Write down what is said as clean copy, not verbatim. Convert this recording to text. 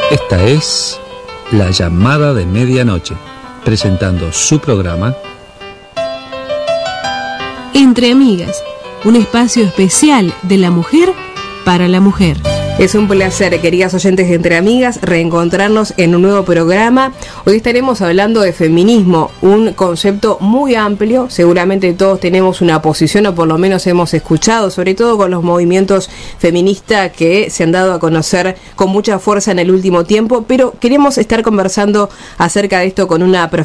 Esta es La Llamada de Medianoche, presentando su programa Entre Amigas, un espacio especial de la mujer para la mujer. Es un placer, queridas oyentes de Entre Amigas, reencontrarnos en un nuevo programa. Hoy estaremos hablando de feminismo, un concepto muy amplio. Seguramente todos tenemos una posición, o por lo menos hemos escuchado, sobre todo con los movimientos feministas que se han dado a conocer con mucha fuerza en el último tiempo. Pero queremos estar conversando acerca de esto con una profesional